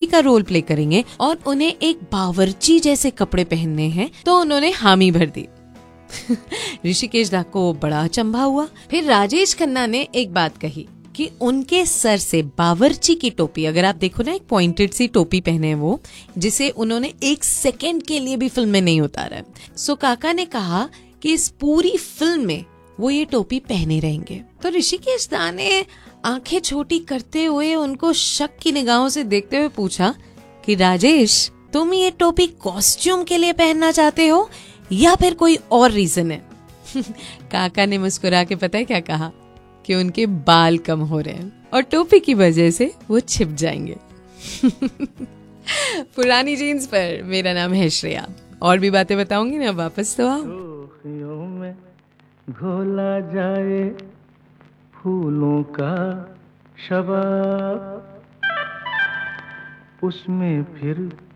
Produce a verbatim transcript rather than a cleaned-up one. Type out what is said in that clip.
का role play करेंगे और उन्हें एक बावर्ची जैसे कपड़े पहनने हैं, तो उन्होंने हामी भर दी। ऋषिकेश दा को बड़ा अचंभा हुआ। फिर राजेश खन्ना ने एक बात कही कि उनके सर से बावर्ची की टोपी, अगर आप देखो ना, एक पॉइंटेड सी टोपी पहने हैं वो, जिसे उन्होंने एक सेकंड के लिए भी फिल्म में नहीं उतारा है। सो काका ने कहा कि इस पूरी फिल्म में वो ये टोपी पहने रहेंगे। तो ऋषिकेश दा ने आंखें छोटी करते हुए उनको शक की निगाहों से देखते हुए पूछा कि राजेश, तुम ये टोपी कॉस्ट्यूम के लिए पहनना चाहते हो या फिर कोई और रीजन है? काका ने मुस्कुरा के पता है क्या कहा कि उनके बाल कम हो रहे हैं और टोपी की वजह से वो छिप जाएंगे। पुरानी जीन्स पर मेरा नाम है श्रेया। और भी बातें बताऊंगी ना, वापस तो आओ। में घोला जाए फूलों का शबाब, उसमें फिर